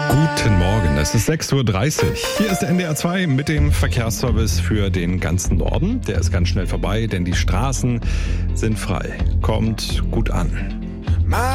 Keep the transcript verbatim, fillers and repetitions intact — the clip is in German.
Guten Morgen, es ist sechs Uhr dreißig. Hier ist der N D R zwei mit dem Verkehrsservice für den ganzen Norden. Der ist ganz schnell vorbei, denn die Straßen sind frei. Kommt gut an.